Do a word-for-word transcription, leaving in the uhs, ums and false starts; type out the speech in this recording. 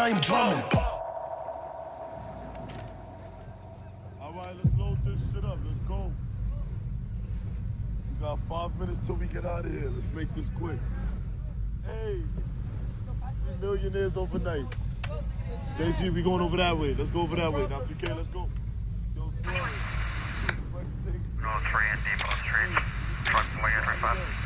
I'm drumming. All right, let's load this shit up. Let's go. We got five minutes till we get out of here. Let's make this quick. Hey, three millionaires overnight. J G, we going over that way. Let's go over that way. Now, P K, let's go. Yo, Suarez. No, three and Depot Street. Truck way in five.